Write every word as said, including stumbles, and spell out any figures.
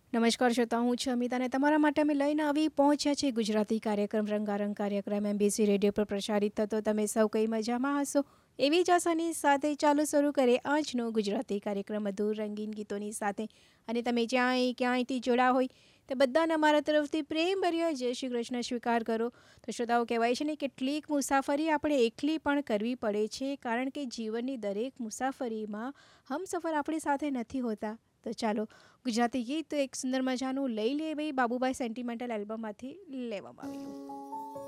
નમસ્કાર શ્રોતા, હું છું અમિતા અને તમારા માટે અમે લઈને આવી પહોંચ્યા છે ગુજરાતી કાર્યક્રમ રંગારંગ કાર્યક્રમ એમબીસી રેડિયો પર પ્રસારિત થતો. તમે સૌ કઈ મજામાં હશો એવી જ આશાની સાથે ચાલુ શરૂ કરે આજનો ગુજરાતી કાર્યક્રમ મધુર રંગીન ગીતોની સાથે. અને તમે જ્યાંય ક્યાંયથી જોડા હોય તે બધાને અમારા તરફથી પ્રેમભર્યા જય શ્રી કૃષ્ણ સ્વીકાર કરો. તો શ્રોતાઓ, કહેવાય છે ને, કેટલીક મુસાફરી આપણે એકલી પણ કરવી પડે છે, કારણ કે જીવનની દરેક મુસાફરીમાં હમસફર આપણી સાથે નથી હોતા. તો ચાલો ગુજરાતી ગીત એક સુંદર મજાનું લઈ લે ભાઈ, બાબુભાઈ સેન્ટિમેન્ટલ એલ્બમમાંથી લેવામાં આવ્યું.